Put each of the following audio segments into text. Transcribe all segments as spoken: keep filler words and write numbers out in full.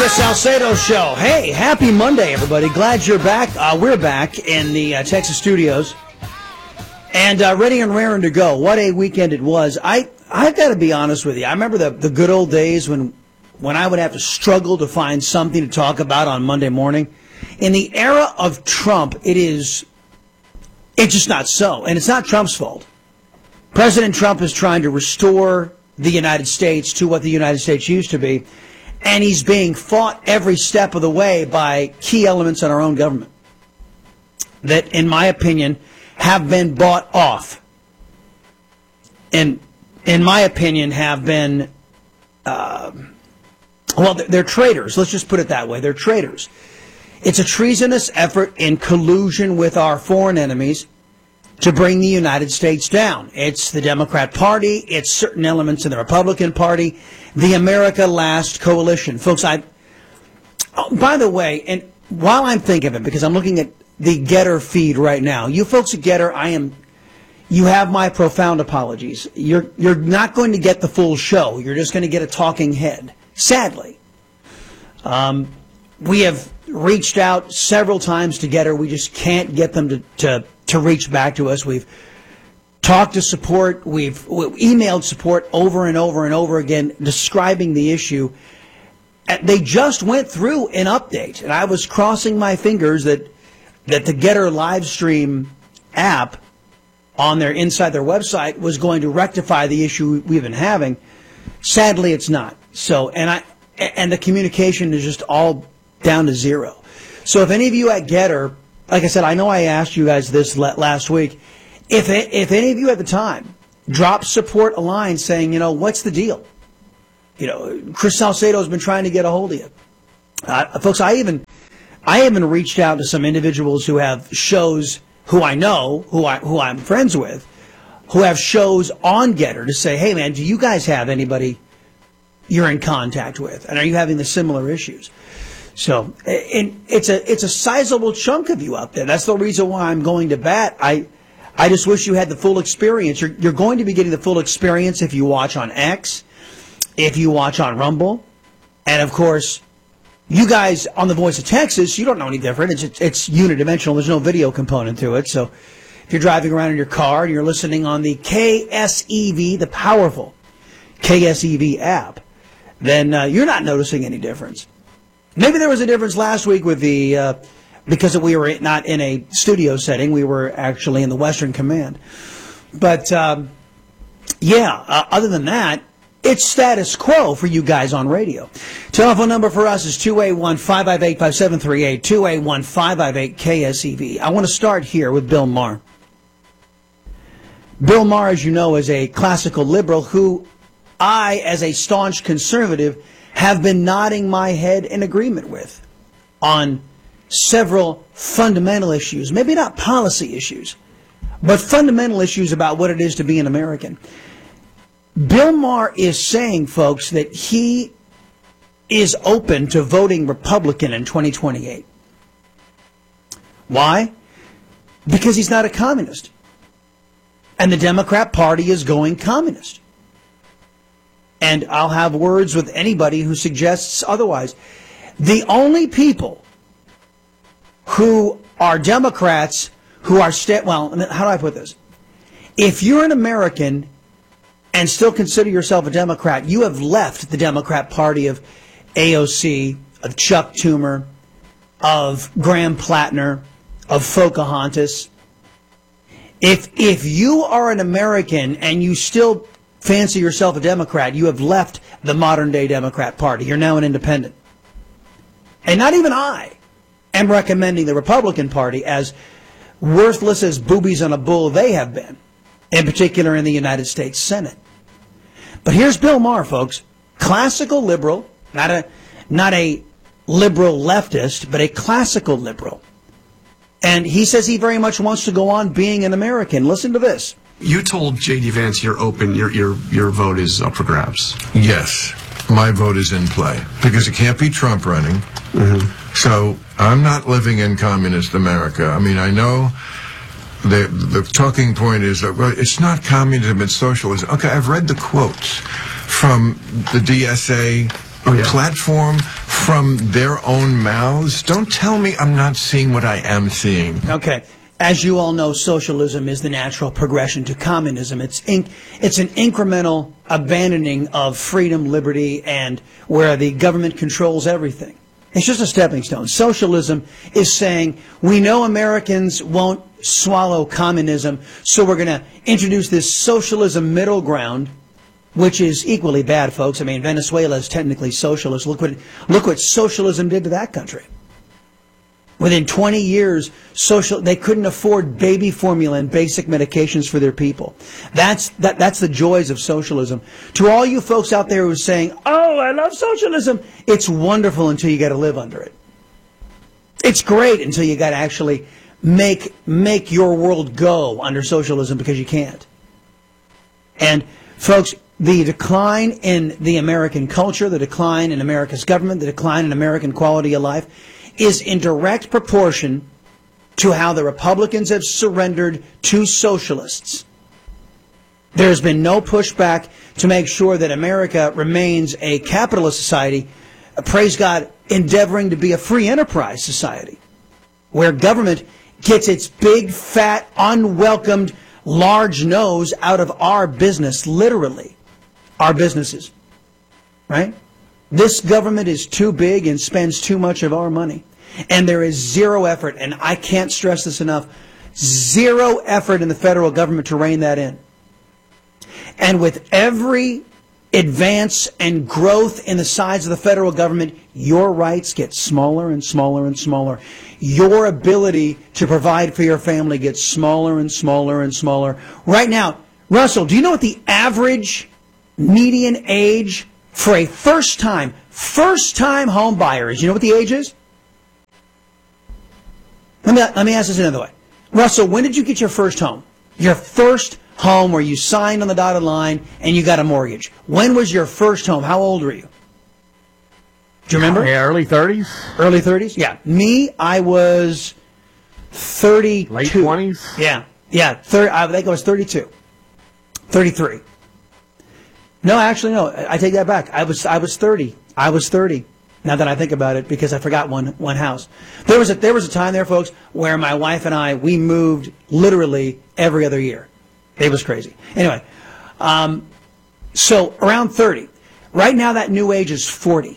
Chris Salcedo Show. Hey, happy Monday, everybody. Glad you're back. Uh, we're back in the uh, Texas studios. And uh, ready and raring to go. What a weekend it was. I, I've got to be honest with you. I remember the, the good old days when, when I would have to struggle to find something to talk about on Monday morning. In the era of Trump, it is, it's just not so. And it's not Trump's fault. President Trump is trying to restore the United States to what the United States used to be. And he's being fought every step of the way by key elements in our own government that, in my opinion, have been bought off. And, in my opinion, have been, uh, well, they're traitors. Let's just put it that way. They're traitors. It's a treasonous effort in collusion with our foreign enemies to bring the United States down. It's the Democrat Party. It's certain elements in the Republican Party. The America Last coalition. Folks, I, oh, by the way, and while I'm thinking of it, because I'm looking at the Getter feed right now, you folks at Getter, I am, you have my profound apologies. You're, you're not going to get the full show. You're just going to get a talking head. Sadly. Um, we have reached out several times to Getter. We just can't get them to, to, to reach back to us. We've talked to support. We've, we've emailed support over and over and over again describing the issue. They just went through an update, and I was crossing my fingers that that the Getter live stream app on their inside their website was going to rectify the issue we've been having. Sadly, it's not. So, and I and the communication is just all down to zero. So if any of you at Getter, like I said, I know I asked you guys this last week. If if any of you at the time drop support a line saying, you know, what's the deal? You know, Chris Salcedo has been trying to get a hold of you. Uh, folks, I even I even reached out to some individuals who have shows who I know, who I who I'm friends with, who have shows on Getter to say, hey man, do you guys have anybody you're in contact with? And are you having the similar issues? So, and it's a it's a sizable chunk of you out there. That's the reason why I'm going to bat. I I just wish you had the full experience. You're you're going to be getting the full experience if you watch on X, if you watch on Rumble, and of course, you guys on the Voice of Texas, you don't know any different. It's it's, it's unidimensional. There's no video component to it. So, if you're driving around in your car and you're listening on the K S E V, the powerful K S E V app, then uh, you're not noticing any difference. Maybe there was a difference last week with the, uh, because we were not in a studio setting, we were actually in the Western Command. But, um, yeah, uh, other than that, it's status quo for you guys on radio. Telephone number for us is two eight one, five five eight, five seven three eight, two eight one, five five eight, K S E V. I want to start here with Bill Maher. Bill Maher, as you know, is a classical liberal who I, as a staunch conservative, have been nodding my head in agreement with on several fundamental issues, maybe not policy issues, but fundamental issues about what it is to be an American. Bill Maher is saying, folks, that he is open to voting Republican in twenty twenty-eight. Why? Because he's not a communist. And the Democrat Party is going communist. And I'll have words with anybody who suggests otherwise. The only people who are Democrats who are, sta- well, how do I put this? If you're an American and still consider yourself a Democrat, you have left the Democrat Party of A O C, of Chuck Toomer, of Graham Plattner, of Pocahontas. If, if you are an American and you still fancy yourself a Democrat, you have left the modern-day Democrat Party. You're now an independent. And not even I am recommending the Republican Party, as worthless as boobies on a bull they have been, in particular in the United States Senate. But here's Bill Maher, folks. Classical liberal, not a, not a liberal leftist, but a classical liberal. And he says he very much wants to go on being an American. Listen to this. You told J D Vance you're open, your your your vote is up for grabs. Yes, my vote is in play because it can't be Trump running. Mm-hmm. So I'm not living in communist America. I mean, I know the the talking point is that, well, it's not communism, it's socialism. Okay, I've read the quotes from the D S A Oh, yeah. platform from their own mouths. Don't tell me I'm not seeing what I am seeing. Okay. As you all know, socialism is the natural progression to communism. It's inc- it's an incremental abandoning of freedom, liberty, and where the government controls everything. It's just a stepping stone. Socialism is saying, we know Americans won't swallow communism, so we're going to introduce this socialism middle ground, which is equally bad, folks. I mean, Venezuela is technically socialist. Look what look what socialism did to that country. Within twenty years, social they couldn't afford baby formula and basic medications for their people. That's that that's the joys of socialism. To all you folks out there who are saying, "Oh, I love socialism," it's wonderful until you got to live under it. It's great until you got to actually make make your world go under socialism, because you can't. And folks, the decline in the American culture, the decline in America's government, the decline in American quality of life is in direct proportion to how the Republicans have surrendered to socialists. There's been no pushback to make sure that America remains a capitalist society, praise God, endeavoring to be a free enterprise society, where government gets its big, fat, unwelcomed, large nose out of our business, literally, our businesses, right? This government is too big and spends too much of our money. And there is zero effort, and I can't stress this enough, zero effort in the federal government to rein that in. And with every advance and growth in the size of the federal government, your rights get smaller and smaller and smaller. Your ability to provide for your family gets smaller and smaller and smaller. Right now, Russell, do you know what the average median age for a first-time, first-time home buyer is? You know what the age is? Let me, let me ask this another way. Russell, when did you get your first home? Your first home where you signed on the dotted line and you got a mortgage. When was your first home? How old were you? Do you remember? Yeah, early thirties. Early thirties? Yeah. Me, I was thirty-two. Late twenties? Yeah. Yeah. thirty, I think I was thirty-two. thirty-three. No, actually, no. I take that back. I was I was thirty. I was thirty. Now that I think about it, because I forgot one one house. There was a there was a time there, folks, where my wife and I, we moved literally every other year. It was crazy. Anyway, um, so around thirty. Right now, that new age is forty.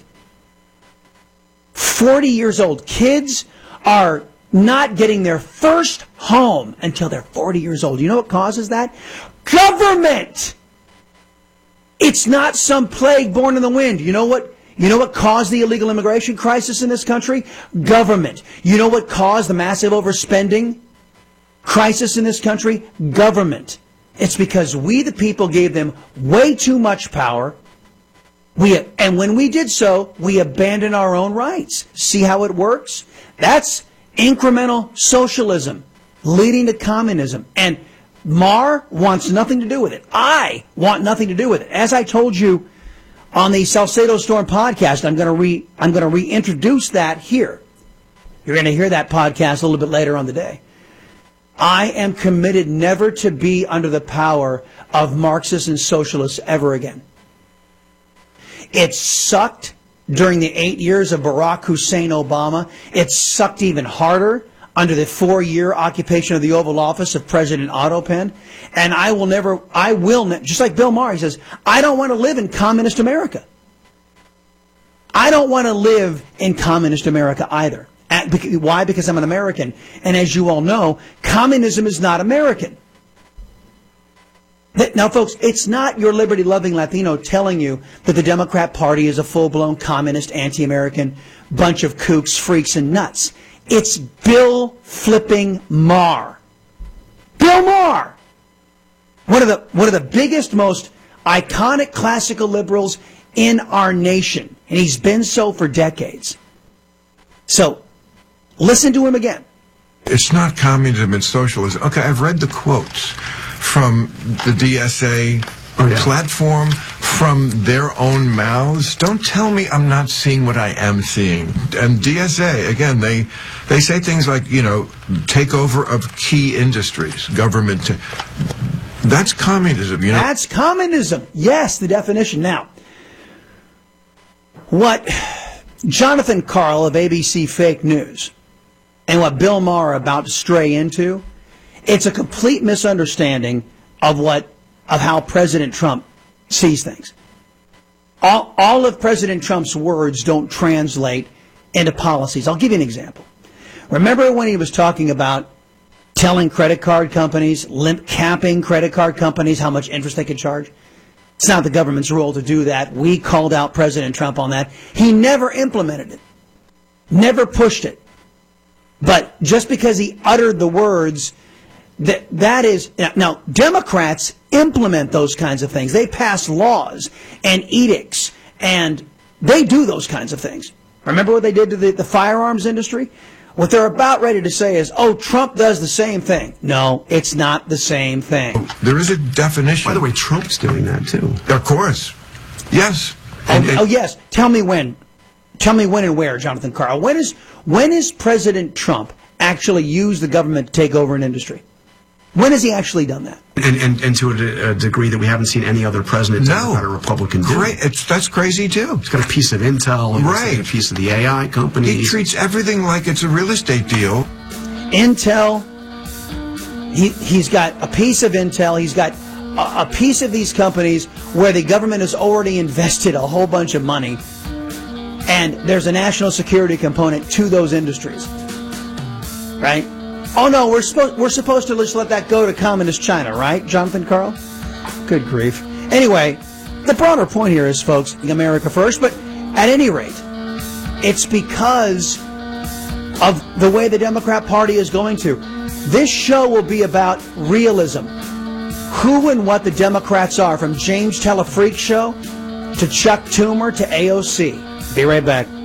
forty years old. Kids are not getting their first home until they're forty years old. You know what causes that? Government! It's not some plague born in the wind. You know what? You know what caused the illegal immigration crisis in this country? Government. You know what caused the massive overspending crisis in this country? Government. It's because we, the people, gave them way too much power. We, and when we did so, we abandoned our own rights. See how it works? That's incremental socialism leading to communism. And Maher wants nothing to do with it. I want nothing to do with it. As I told you on the Salcedo Storm podcast, I'm going to re I'm going to reintroduce that here. You're going to hear that podcast a little bit later on the day. I am committed never to be under the power of Marxists and socialists ever again. It sucked during the eight years of Barack Hussein Obama. It sucked even harder under the four-year occupation of the Oval Office of President Otto Penn. And I will never, I will, ne- just like Bill Maher, he says, I don't want to live in communist America. I don't want to live in communist America either. At, bec- why? Because I'm an American. And as you all know, communism is not American. Now, folks, it's not your liberty-loving Latino telling you that the Democrat Party is a full-blown communist, anti-American bunch of kooks, freaks, and nuts. It's Bill flipping Maher. Bill Maher! One of the one of the biggest, most iconic classical liberals in our nation. And he's been so for decades. So, listen to him again. It's not communism, it's socialism. Okay, I've read the quotes from the D S A Oh, yeah. platform from their own mouths. Don't tell me I'm not seeing what I am seeing. And D S A, again, they they say things like, you know, takeover of key industries, government. To, that's communism, you know. That's communism. Yes, the definition. Now, what Jonathan Karl of A B C Fake News and what Bill Maher are about to stray into, it's a complete misunderstanding of what of how President Trump sees things. All, all of President Trump's words don't translate into policies. I'll give you an example. Remember when he was talking about telling credit card companies, limp capping credit card companies how much interest they could charge? It's not the government's role to do that. We called out President Trump on that. He never implemented it, never pushed it. But just because he uttered the words, that that is now Democrats implement those kinds of things. They pass laws and edicts, and they do those kinds of things. Remember what they did to the, the firearms industry? What they're about ready to say is, oh, Trump does the same thing. No, it's not the same thing. There is a definition. By the way, Trump's doing that, too. Of course. Yes. Oh, oh, yes. Tell me when. Tell me when and where, Jonathan Karl. When is when is President Trump actually used the government to take over an industry? When has he actually done that? And, and, and to a, de- a degree that we haven't seen any other president, No. Democrat or Republican, do. Great. It's, that's crazy, too. He's got a piece of Intel, and Right. a piece of the A I company. He treats everything like it's a real estate deal. Intel, he, he's got a piece of Intel, he's got a, a piece of these companies where the government has already invested a whole bunch of money, and there's a national security component to those industries. Right? Oh no, we're supposed we're supposed to just let that go to communist China, right, Jonathan Karl? Good grief. Anyway, the broader point here is, folks, America first, but at any rate, it's because of the way the Democrat Party is going to. This show will be about realism. Who and what the Democrats are, from James Tell a Freak Show to Chuck Toomer to A O C. Be right back.